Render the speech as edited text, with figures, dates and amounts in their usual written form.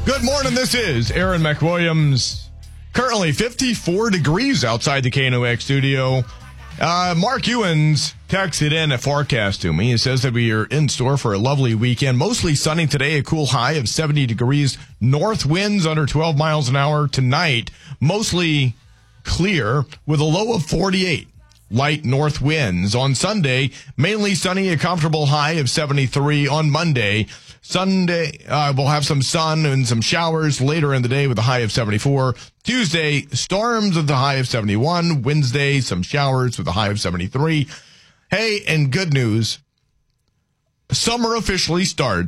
Good morning. This is Aaron McWilliams. Currently 54 degrees outside the KNOX studio. Mark Ewens texted in a forecast to me. He says that we are in store for a lovely weekend. Mostly sunny today, a cool high of 70 degrees. North winds under 12 miles an hour tonight. Mostly clear with a low of 48. Light north winds. On Sunday, mainly sunny, a comfortable high of 73. On Monday, Sunday, we'll have some sun and some showers later in the day with a high of 74. Tuesday, storms with a high of 71. Wednesday, some showers with a high of 73. Hey, and good news, summer officially starts.